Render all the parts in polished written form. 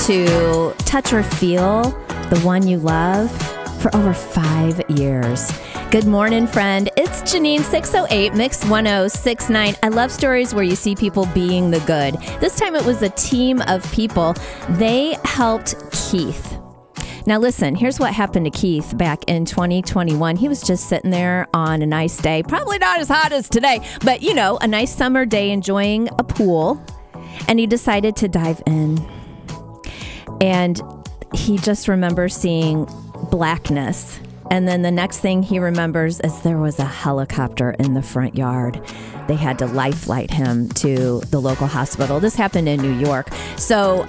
to touch or feel the one you love for over 5 years. Good morning, friend. It's Janine 608 Mix 1069. I love stories where you see people being the good. This time it was a team of people. They helped Keith. Now listen, here's what happened to Keith back in 2021. He was just sitting there on a nice day, probably not as hot as today, but you know, a nice summer day enjoying a pool, and he decided to dive in. And he just remembers seeing blackness. And then the next thing he remembers is there was a helicopter in the front yard. They had to life flight him to the local hospital. This happened in New York. So,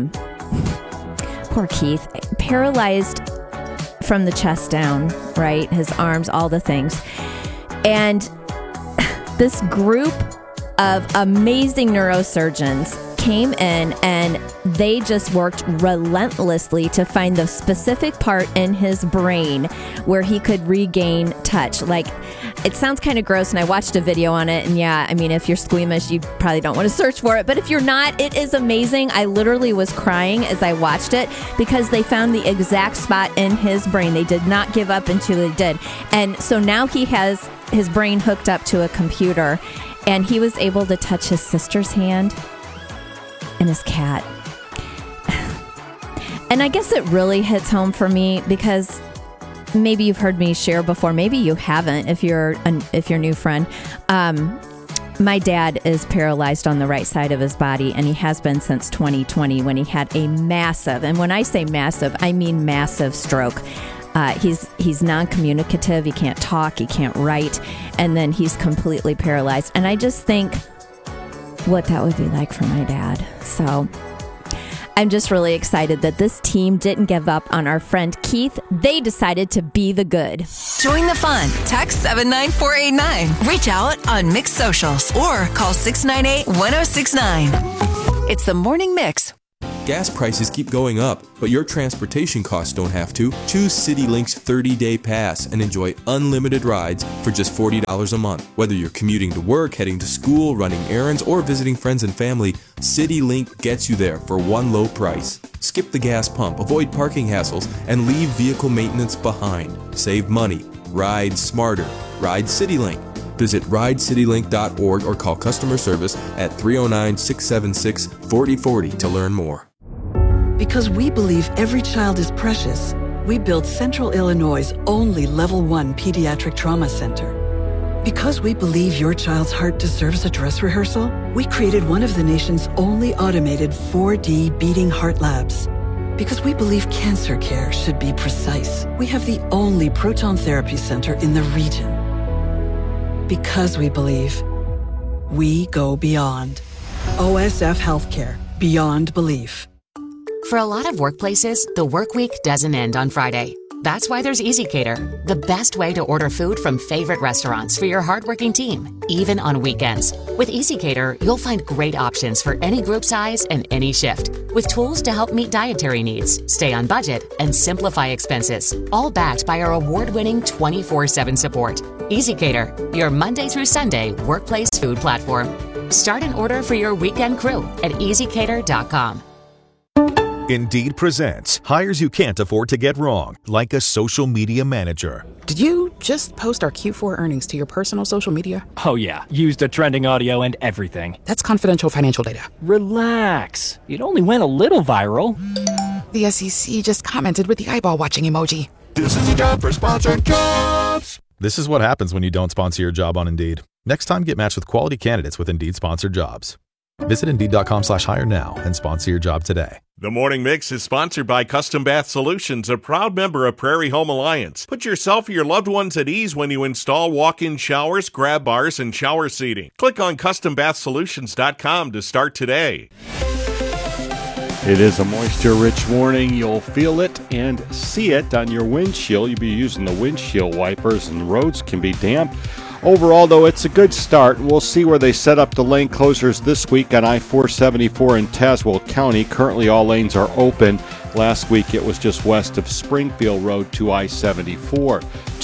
poor Keith, paralyzed from the chest down, right? His arms, all the things. And this group of amazing neurosurgeons came in and they just worked relentlessly to find the specific part in his brain where he could regain touch. Like, it sounds kind of gross, and I watched a video on it, and yeah, I mean, if you're squeamish, you probably don't want to search for it, but if you're not, it is amazing. I literally was crying as I watched it because they found the exact spot in his brain. They did not give up until they did. And so now he has his brain hooked up to a computer, and he was able to touch his sister's hand and his cat. And I guess it really hits home for me because maybe you've heard me share before, maybe you haven't if you're a new friend. My dad is paralyzed on the right side of his body, and he has been since 2020 when he had a massive, and when I say massive, I mean massive stroke. He's non-communicative, he can't talk, he can't write, and then he's completely paralyzed. And I just think what that would be like for my dad. So I'm just really excited that this team didn't give up on our friend Keith. They decided to be the good. Join the fun. Text 79489. Reach out on Mix Socials or call 698-1069. It's the Morning Mix. Gas prices keep going up, but your transportation costs don't have to. Choose CityLink's 30-day pass and enjoy unlimited rides for just $40 a month. Whether you're commuting to work, heading to school, running errands, or visiting friends and family, CityLink gets you there for one low price. Skip the gas pump, avoid parking hassles, and leave vehicle maintenance behind. Save money. Ride smarter. Ride CityLink. Visit ridecitylink.org or call customer service at 309-676-4040 to learn more. Because we believe every child is precious, we built Central Illinois' only Level 1 Pediatric Trauma Center. Because we believe your child's heart deserves a dress rehearsal, we created one of the nation's only automated 4D beating heart labs. Because we believe cancer care should be precise, we have the only proton therapy center in the region. Because we believe, we go beyond. OSF Healthcare, beyond belief. For a lot of workplaces, the work week doesn't end on Friday. That's why there's EasyCater, the best way to order food from favorite restaurants for your hardworking team, even on weekends. With EasyCater, you'll find great options for any group size and any shift, with tools to help meet dietary needs, stay on budget, and simplify expenses, all backed by our award-winning 24/7 support. EasyCater, your Monday through Sunday workplace food platform. Start an order for your weekend crew at easycater.com. Indeed presents hires you can't afford to get wrong, like a social media manager. Did you just post our Q4 earnings to your personal social media? Oh yeah, used the trending audio and everything. That's confidential financial data. Relax. It only went a little viral. The SEC just commented with the eyeball watching emoji. This is a job for sponsored jobs. This is what happens when you don't sponsor your job on Indeed. Next time, get matched with quality candidates with Indeed sponsored jobs. Visit Indeed.com/hire now and sponsor your job today. The Morning Mix is sponsored by Custom Bath Solutions, a proud member of Prairie Home Alliance. Put yourself or your loved ones at ease when you install walk-in showers, grab bars, and shower seating. Click on CustomBathSolutions.com to start today. It is a moisture-rich morning. You'll feel it and see it on your windshield. You'll be using the windshield wipers, and the roads can be damp. Overall, though, it's a good start. We'll see where they set up the lane closures this week on I-474 in Tazewell County. Currently, all lanes are open. Last week, it was just west of Springfield Road to I-74.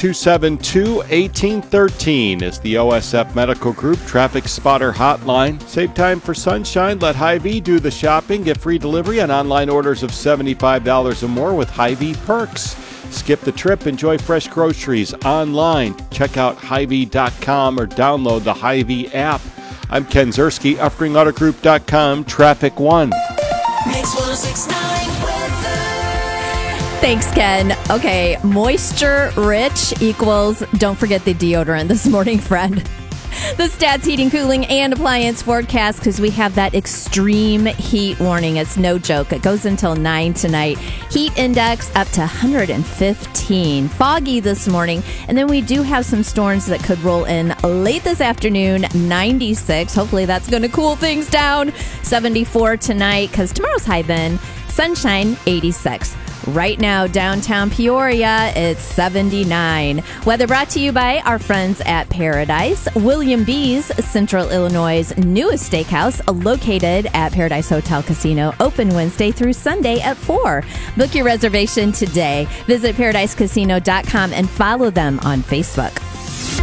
272-1813 is the OSF Medical Group Traffic Spotter Hotline. Save time for sunshine. Let Hy-Vee do the shopping. Get free delivery on online orders of $75 or more with Hy-Vee perks. Skip the trip. Enjoy fresh groceries online. Check out Hy-Vee.com or download the Hy-Vee app. I'm Ken Zerski, UpspringAutoGroup.com, Traffic 1. Mix 106.9 weather. Thanks, Ken. Okay, moisture rich equals, don't forget the deodorant this morning, friend. The Stats Heating, Cooling, and Appliance forecast, because we have that extreme heat warning. It's no joke. It goes until 9 tonight. Heat index up to 115. Foggy this morning. And then we do have some storms that could roll in late this afternoon, 96. Hopefully that's going to cool things down. 74 tonight, because tomorrow's high then. Sunshine, 86. Right now, downtown Peoria, it's 79. Weather brought to you by our friends at Paradise. William B's, Central Illinois' newest steakhouse, located at Paradise Hotel Casino, open Wednesday through Sunday at 4. Book your reservation today. Visit ParadiseCasino.com and follow them on Facebook.